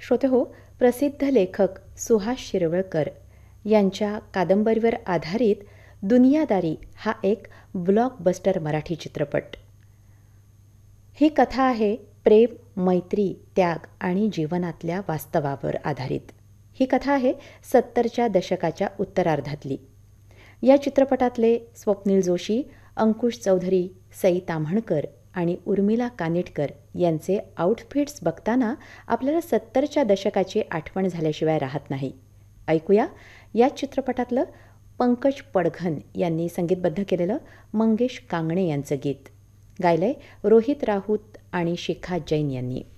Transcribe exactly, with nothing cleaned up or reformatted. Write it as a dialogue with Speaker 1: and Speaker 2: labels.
Speaker 1: श्रोतेहो, प्रसिद्ध लेखक सुहास शिरवळकर यांच्या कादंबरीवर आधारित दुनियादारी हा एक ब्लॉकबस्टर मराठी चित्रपट. ही कथा आहे प्रेम, मैत्री, त्याग आणि जीवनातल्या वास्तवावर आधारित. ही कथा आहे सत्तरच्या दशकाच्या उत्तरार्धातली. या चित्रपटातले स्वप्नील जोशी, अंकुश चौधरी, सई ताम्हणकर आणि उर्मिला कानिटकर यांचे आउटफिट्स बघताना आपल्याला सत्तरच्या दशकाची आठवण झाल्याशिवाय राहत नाही. ऐकूया या चित्रपटातलं पंकज पडघन यांनी संगीतबद्ध केलेलं मंगेश कांगणे यांचं गीत. गायलंय रोहित राऊत आणि शिखा जैन यांनी.